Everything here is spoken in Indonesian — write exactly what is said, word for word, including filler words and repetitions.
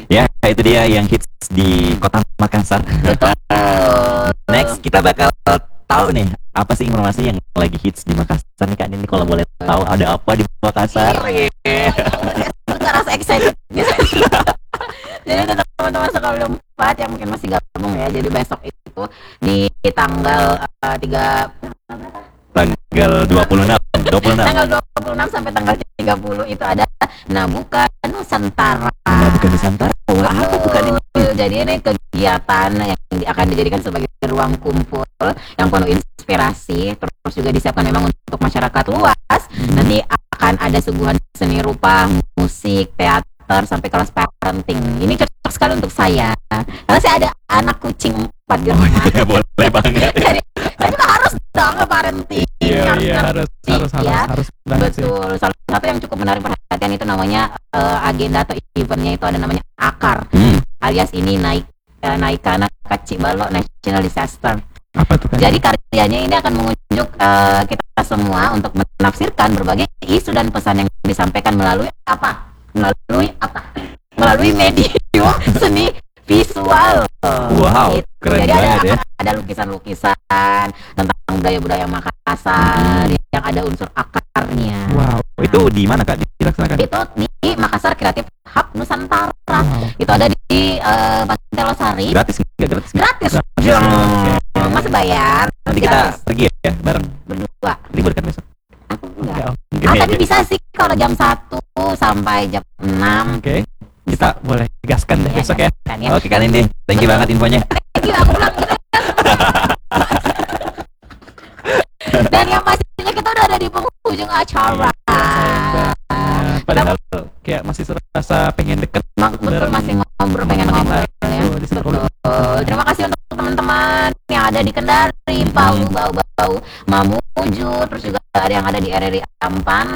Ya, itu dia yang hits di kota Makassar. Next, kita bakal tahu nih apa sih informasi yang lagi hits di Makassar nih Kak ini kalau boleh tahu ada apa di Makassar? Nggak rasa excited. Jadi teman-teman sekali empat yang mungkin masih gabung ya. Jadi besok itu di tanggal uh, tiga tanggal dua puluh enam tanggal dua puluh enam sampai tanggal tiga puluh itu ada Nabuka Nusantara. Nabuka Nusantara. Wah, apa bukan ini? Jadi ini kegiatan yang akan dijadikan sebagai ruang kumpul yang penuh inspirasi, terus juga disiapkan memang untuk masyarakat luas. Nanti akan ada suguhan seni rupa, musik, teater, sampai kelas parenting. Ini cocok sekali untuk saya karena saya ada anak kucing empat di rumah. Oh, iya, boleh banget. Jadi saya juga harus dong parenting. Iya, harus iya, harus harus ya. harus harus Betul. Salah satu yang cukup menarik perhatian itu namanya uh, agenda atau eventnya itu ada namanya AKAR, Hmm. alias ini naik uh, naik karena kacik balok National Disaster. Apa tuh kan? Jadi karyanya ini akan mengunjuk uh, kita semua untuk menafsirkan berbagai isu dan pesan yang disampaikan melalui apa? Melalui apa? Melalui medium seni visual. Wow, Gitu. keren Jadi banget ada, ya. ada lukisan-lukisan tentang budaya-budaya Makassar yang ada unsur akarnya. Wow, Itu di mana Kak dilaksanakan? Itu di Makassar Kreatif Hub Nusantara. Wow. Itu ada di uh, Pantai Losari. Gratis enggak gratis? nggak? Gratis. Gratis. Dong. Masih bayar. Nanti kita Gratis. pergi ya bareng. Berdua. Libur kan besok? Aku enggak. Enggak, Oke. Ah, tapi bisa sih kalau jam satu sampai jam enam. Oke. kita boleh gaskan deh besok ya. Kan ya. Oke kan ini. Thank you banget infonya. Thank you, aku bilang gitu. Dan yang pastinya kita udah ada di penghujung acara. Nah, padahal kayak masih serasa pengen deket. Mak, betul masih ngobrol, pengen ngobrol ya. Betul, di sekolah. Betul. Terima kasih untuk teman-teman yang ada di Kendari, Palu, Bau-Bau, Mamuju, terus juga ada yang ada di R R I Ampana,